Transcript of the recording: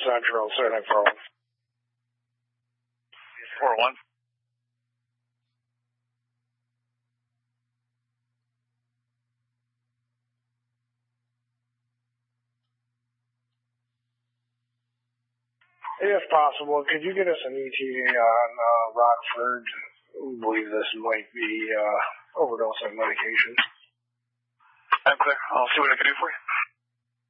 Central, San Antonio. 4-1. If possible, could you get us an ETA on Rockford? We believe this might be overdose on medication. I'm clear. I'll see what I can do for you.